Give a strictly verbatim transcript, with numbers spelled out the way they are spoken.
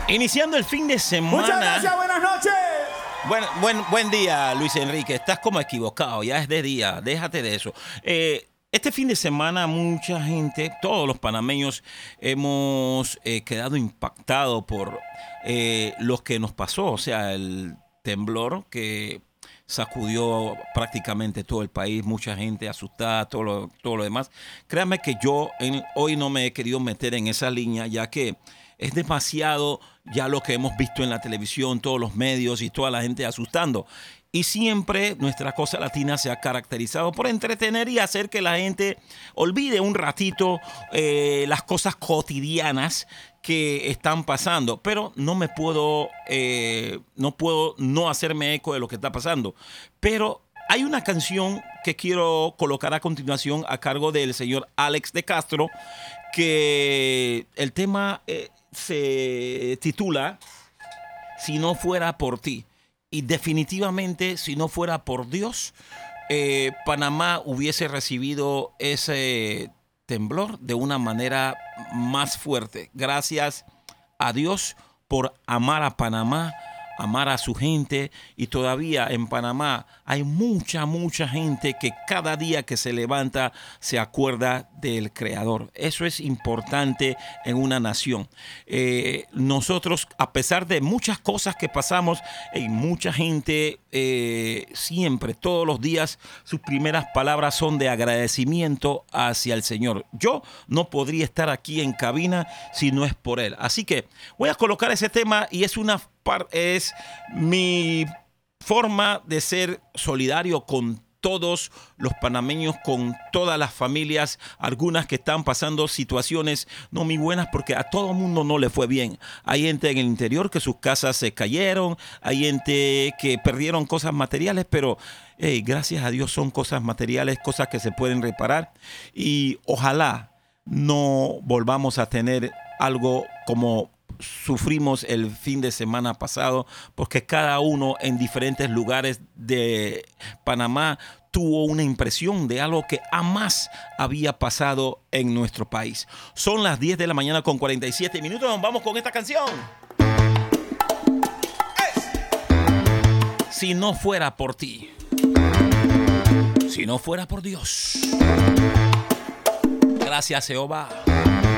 Iniciando el fin de semana. Muchas gracias, buenas noches. Buen, buen, buen día, Luis Enrique. Estás como equivocado, ya es de día, déjate de eso. Eh, este fin de semana mucha gente, todos los panameños, hemos eh, quedado impactados por eh, lo que nos pasó, o sea, el temblor que sacudió prácticamente todo el país, mucha gente asustada, todo lo, todo lo demás. Créanme que yo en, hoy no me he querido meter en esa línea, ya que es demasiado ya lo que hemos visto en la televisión, todos los medios y toda la gente asustando. Y siempre nuestra Cosa Latina se ha caracterizado por entretener y hacer que la gente olvide un ratito eh, las cosas cotidianas que están pasando. Pero no me puedo, eh, no puedo no hacerme eco de lo que está pasando. Pero hay una canción que quiero colocar a continuación a cargo del señor Alex de Castro, que el tema eh, se titula Si no fuera por ti. Y definitivamente, si no fuera por Dios, eh, Panamá hubiese recibido ese temblor de una manera más fuerte. Gracias a Dios por amar a Panamá, amar a su gente, y todavía en Panamá hay mucha, mucha gente que cada día que se levanta se acuerda del Creador. Eso es importante en una nación. Eh, nosotros, a pesar de muchas cosas que pasamos, hay mucha gente eh, siempre, todos los días, sus primeras palabras son de agradecimiento hacia el Señor. Yo no podría estar aquí en cabina si no es por Él. Así que voy a colocar ese tema y es una es mi forma de ser solidario con todos los panameños, con todas las familias, algunas que están pasando situaciones no muy buenas porque a todo el mundo no le fue bien. Hay gente en el interior que sus casas se cayeron, hay gente que perdieron cosas materiales, pero hey, gracias a Dios son cosas materiales, cosas que se pueden reparar, y ojalá no volvamos a tener algo como sufrimos el fin de semana pasado, porque cada uno en diferentes lugares de Panamá tuvo una impresión de algo que jamás había pasado en nuestro país. Son las diez de la mañana con cuarenta y siete minutos. Nos vamos con esta canción. Si no fuera por ti, si no fuera por Dios. Gracias, Jehová.